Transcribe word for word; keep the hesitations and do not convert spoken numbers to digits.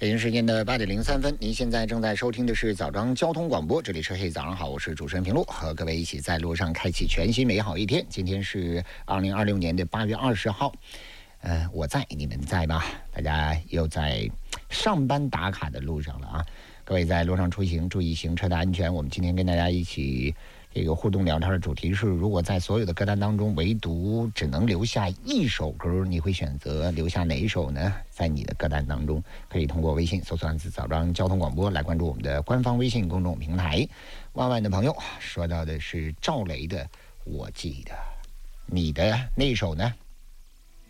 北京时间的八点零三分，您现在正在收听的是早张交通广播，这里是嘿早上好，我是主持人平路，和各位一起在路上开启全新美好一天。今天是二零二六年的八月二十号，呃，我在，你们在吧？大家又在上班打卡的路上了啊！各位在路上出行注意行车的安全。我们今天跟大家一起这个互动聊天的主题是：如果在所有的歌单当中，唯独只能留下一首歌，你会选择留下哪一首呢？在你的歌单当中，可以通过微信搜索汉字早张交通广播来关注我们的官方微信公众平台。万万的朋友说到的是赵雷的《我记得》，你的那一首呢？